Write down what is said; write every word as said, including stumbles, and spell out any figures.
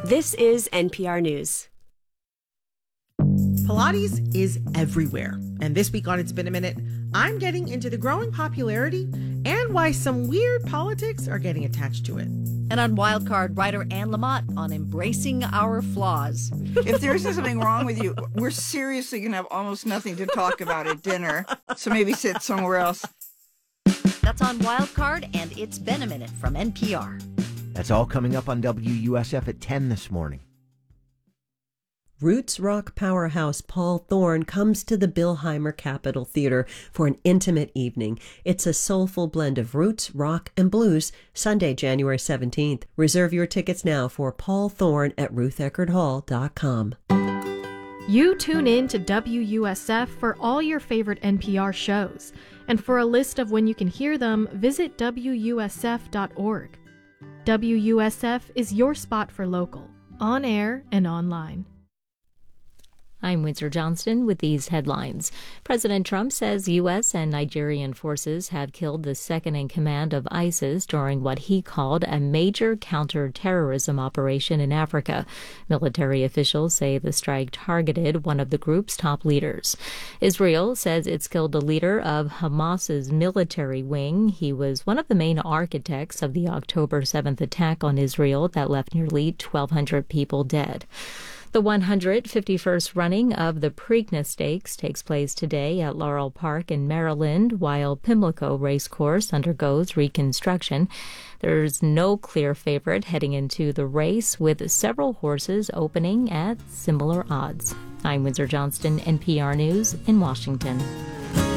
This is N P R News. Pilates is everywhere. And this week on It's Been a Minute, I'm getting into the growing popularity and why some weird politics are getting attached to it. And on Wildcard, writer Anne Lamott on embracing our flaws. If there isn't something wrong with you, we're seriously going to have almost nothing to talk about at dinner. So maybe sit somewhere else. That's on Wildcard, and It's Been a Minute from N P R. That's all coming up on W U S F at ten this morning. Roots rock powerhouse Paul Thorne comes to the Billheimer Capitol Theater for an intimate evening. It's a soulful blend of roots, rock, and blues, Sunday, January seventeenth. Reserve your tickets now for Paul Thorne at ruth eckerd hall dot com. You tune in to W U S F for all your favorite N P R shows. And for a list of when you can hear them, visit W U S F dot org. W U S F is your spot for local, on air and online. I'm Windsor Johnston with these headlines. President Trump says U S and Nigerian forces have killed the second-in-command of ISIS during what he called a major counter-terrorism operation in Africa. Military officials say the strike targeted one of the group's top leaders. Israel says it's killed the leader of Hamas's military wing. He was one of the main architects of the October seventh attack on Israel that left nearly twelve hundred people dead. The one hundred fifty-first running of the Preakness Stakes takes place today at Laurel Park in Maryland, while Pimlico Racecourse undergoes reconstruction. There's no clear favorite heading into the race, with several horses opening at similar odds. I'm Windsor Johnston, N P R News in Washington.